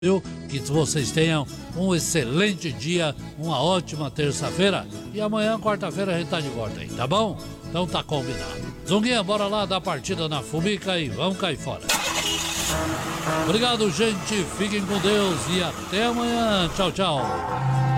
viu? Que vocês tenham um excelente dia, uma ótima terça-feira. E amanhã, quarta-feira, a gente tá de volta aí, tá bom? Então tá combinado. Zunguinha, bora lá dar partida na Fumica e vamos cair fora. Obrigado, gente. Fiquem com Deus e até amanhã. Tchau, tchau.